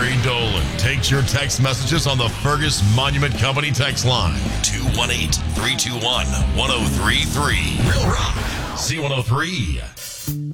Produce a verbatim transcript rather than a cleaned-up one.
Jerry Dolan takes your text messages on the Fergus Monument Company text line. two one eight, three two one, one oh three three. Real Rock. C one oh three.